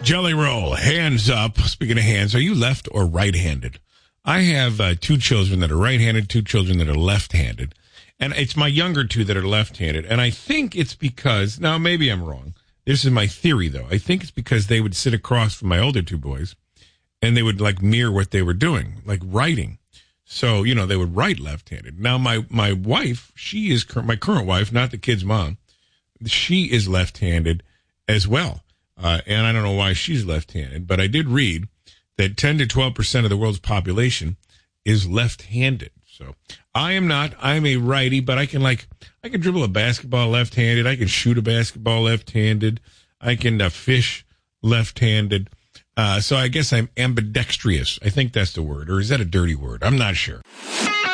Jelly Roll, hands up. Speaking of hands, are you left or right-handed? I have 2 children that are right-handed, 2 children that are left-handed. And it's my younger 2 that are left-handed. And I think it's because, now maybe I'm wrong. This is my theory, though. I think it's because they would sit across from my older 2 boys, and they would, like, mirror what they were doing, like writing. So, you know, they would write left-handed. Now, my wife, she is, my current wife, not the kid's mom, she is left-handed as well. And I don't know why she's left-handed, but I did read that 10 to 12% of the world's population is left-handed. So I am not. I'm a righty, but I can dribble a basketball left-handed. I can shoot a basketball left-handed. I can fish left-handed. So I guess I'm ambidextrous. I think that's the word. Or is that a dirty word? I'm not sure.